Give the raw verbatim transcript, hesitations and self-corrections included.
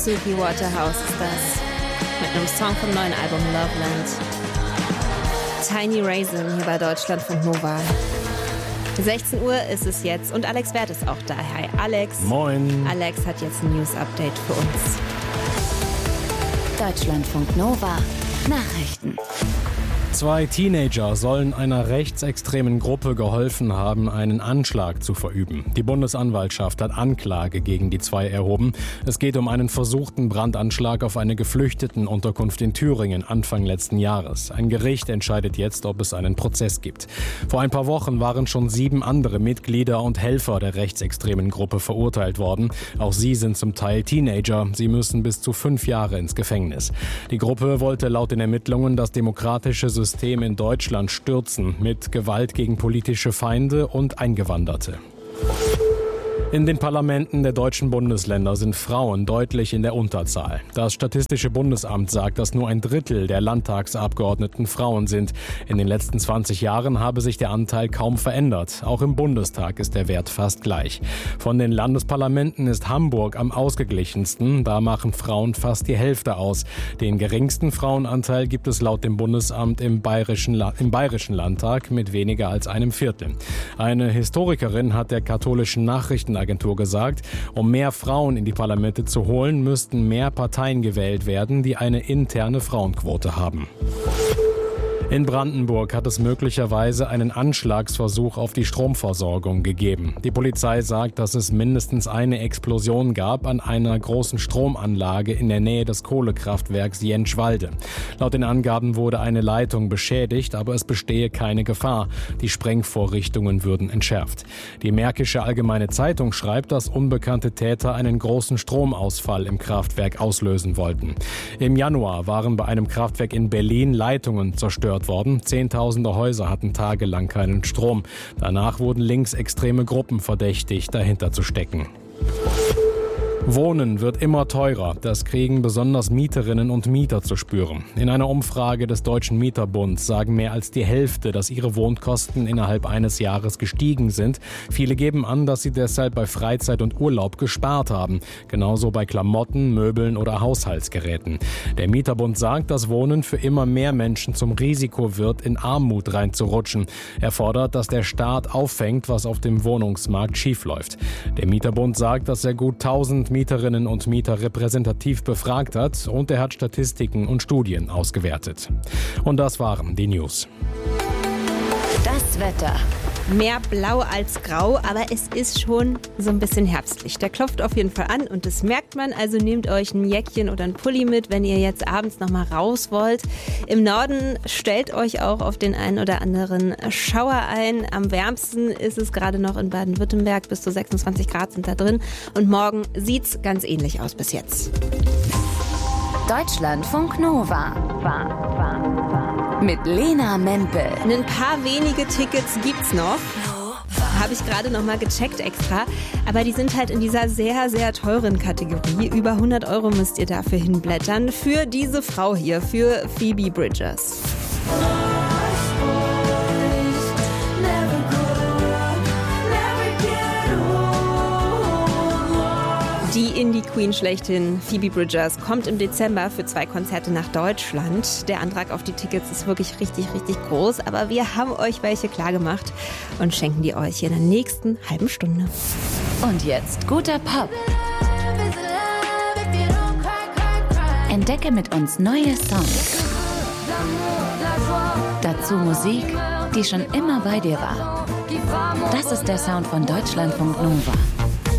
Suki Waterhouse ist das. Mit einem Song vom neuen Album Loveland. Tiny Raisin hier bei Deutschlandfunk Nova. sechzehn Uhr ist es jetzt und Alex Wert ist auch da. Hi Alex. Moin. Alex hat jetzt ein News-Update für uns. Deutschlandfunk Nova Nachrichten. Zwei Teenager sollen einer rechtsextremen Gruppe geholfen haben, einen Anschlag zu verüben. Die Bundesanwaltschaft hat Anklage gegen die zwei erhoben. Es geht um einen versuchten Brandanschlag auf eine Geflüchtetenunterkunft in Thüringen Anfang letzten Jahres. Ein Gericht entscheidet jetzt, ob es einen Prozess gibt. Vor ein paar Wochen waren schon sieben andere Mitglieder und Helfer der rechtsextremen Gruppe verurteilt worden. Auch sie sind zum Teil Teenager. Sie müssen bis zu fünf Jahre ins Gefängnis. Die Gruppe wollte laut den Ermittlungen das demokratische System in Deutschland stürzen mit Gewalt gegen politische Feinde und Eingewanderte. In den Parlamenten der deutschen Bundesländer sind Frauen deutlich in der Unterzahl. Das Statistische Bundesamt sagt, dass nur ein Drittel der Landtagsabgeordneten Frauen sind. In den letzten zwanzig Jahren habe sich der Anteil kaum verändert. Auch im Bundestag ist der Wert fast gleich. Von den Landesparlamenten ist Hamburg am ausgeglichensten. Da machen Frauen fast die Hälfte aus. Den geringsten Frauenanteil gibt es laut dem Bundesamt im Bayerischen, La- im Bayerischen Landtag mit weniger als einem Viertel. Eine Historikerin hat der katholischen Nachrichtenagentur gesagt, um mehr Frauen in die Parlamente zu holen, müssten mehr Parteien gewählt werden, die eine interne Frauenquote haben. In Brandenburg hat es möglicherweise einen Anschlagsversuch auf die Stromversorgung gegeben. Die Polizei sagt, dass es mindestens eine Explosion gab an einer großen Stromanlage in der Nähe des Kohlekraftwerks Jentschwalde. Laut den Angaben wurde eine Leitung beschädigt, aber es bestehe keine Gefahr. Die Sprengvorrichtungen würden entschärft. Die Märkische Allgemeine Zeitung schreibt, dass unbekannte Täter einen großen Stromausfall im Kraftwerk auslösen wollten. Im Januar waren bei einem Kraftwerk in Berlin Leitungen zerstört worden. Zehntausende Häuser hatten tagelang keinen Strom. Danach wurden linksextreme Gruppen verdächtigt, dahinter zu stecken. Wohnen wird immer teurer. Das kriegen besonders Mieterinnen und Mieter zu spüren. In einer Umfrage des Deutschen Mieterbunds sagen mehr als die Hälfte, dass ihre Wohnkosten innerhalb eines Jahres gestiegen sind. Viele geben an, dass sie deshalb bei Freizeit und Urlaub gespart haben. Genauso bei Klamotten, Möbeln oder Haushaltsgeräten. Der Mieterbund sagt, dass Wohnen für immer mehr Menschen zum Risiko wird, in Armut reinzurutschen. Er fordert, dass der Staat auffängt, was auf dem Wohnungsmarkt schiefläuft. Der Mieterbund sagt, dass er gut tausend Mieterinnen und Mieter repräsentativ befragt hat und er hat Statistiken und Studien ausgewertet. Und das waren die News. Das Wetter. Mehr blau als grau, aber es ist schon so ein bisschen herbstlich. Der klopft auf jeden Fall an und das merkt man. Also nehmt euch ein Jäckchen oder ein Pulli mit, wenn ihr jetzt abends noch mal raus wollt. Im Norden stellt euch auch auf den einen oder anderen Schauer ein. Am wärmsten ist es gerade noch in Baden-Württemberg. Bis zu sechsundzwanzig Grad sind da drin. Und morgen sieht's ganz ähnlich aus bis jetzt. Deutschlandfunk Nova. Mit Lena Mempel. Ein paar wenige Tickets gibt's noch. Habe ich gerade noch mal gecheckt extra. Aber die sind halt in dieser sehr, sehr teuren Kategorie. Über hundert Euro müsst ihr dafür hinblättern. Für diese Frau hier, für Phoebe Bridgers. Die Indie-Queen schlechthin, Phoebe Bridgers, kommt im Dezember für zwei Konzerte nach Deutschland. Der Antrag auf die Tickets ist wirklich richtig, richtig groß. Aber wir haben euch welche klargemacht und schenken die euch in der nächsten halben Stunde. Und jetzt guter Pop. Entdecke mit uns neue Songs. Dazu Musik, die schon immer bei dir war. Das ist der Sound von Deutschlandfunk Nova.